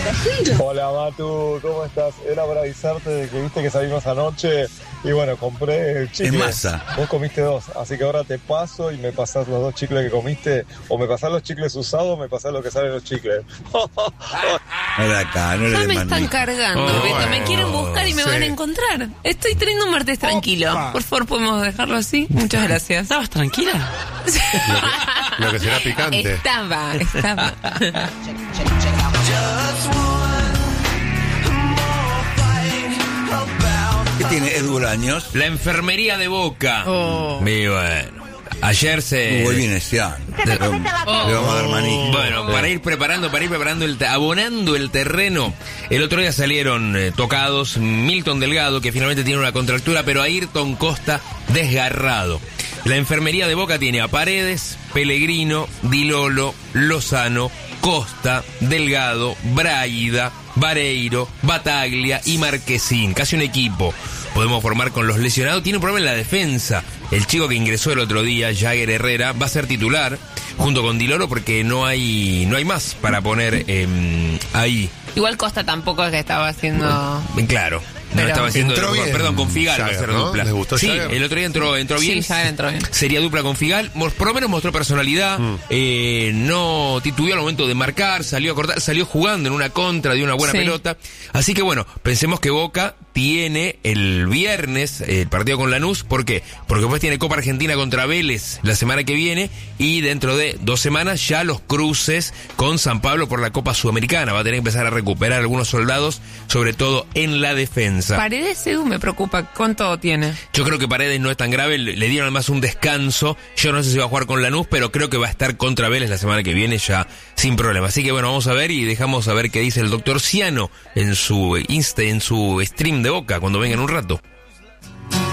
Hola Matu, ¿cómo estás? Era para avisarte de que viste que salimos anoche y bueno, compré el chicle. Es masa. Vos comiste 2, así que ahora te paso y me pasás los 2 chicles que comiste, o me pasás los chicles usados o me pasás lo que salen los chicles. No de acá, no Ya le me mando. están cargando, Beto. Me quieren buscar y me van a encontrar. Estoy teniendo un martes tranquilo. Por favor, ¿podemos dejarlo así? Muchas gracias. ¿Estabas tranquila? Lo que será picante. Estaba. ¿Qué tiene Edu Bolaños? La enfermería de Boca. Oh. Y bueno, ayer se... Muy bien este año. Le vamos a dar manija. Bueno, para ir preparando, abonando el terreno. El otro día salieron tocados Milton Delgado, que finalmente tiene una contractura, pero Ayrton Costa desgarrado. La enfermería de Boca tiene a Paredes, Pellegrino, Di Lolo, Lozano, Costa, Delgado, Braida, Vareiro, Bataglia y Marquesín. Casi un equipo. Podemos formar con los lesionados. Tiene un problema en la defensa. El chico que ingresó el otro día, Jagger Herrera, va a ser titular junto con Di Lolo porque no hay más para poner ahí. Igual Costa tampoco es que estaba haciendo... Claro. No Pero estaba haciendo entró bien perdón, con Figal va a Jagger, ser ¿no? dupla. ¿Les gustó Sí, Jagger? el otro día entró bien. Sí, Jagger entró bien. Sería dupla con Figal. Por lo menos mostró personalidad. No titubeó al momento de marcar, salió a cortar, salió jugando en una contra de una buena pelota. Así que bueno, pensemos que Boca tiene el viernes el partido con Lanús. ¿Por qué? Porque después tiene Copa Argentina contra Vélez la semana que viene y dentro de 2 semanas ya los cruces con San Pablo por la Copa Sudamericana. Va a tener que empezar a recuperar algunos soldados, sobre todo en la defensa. Paredes, Edu, me preocupa. ¿Cuánto tiene? Yo creo que Paredes no es tan grave, le dieron además un descanso. Yo no sé si va a jugar con Lanús, pero creo que va a estar contra Vélez la semana que viene ya sin problema. Así que bueno, vamos a ver y dejamos a ver qué dice el doctor Ciano en su stream de Boca cuando venga en un rato.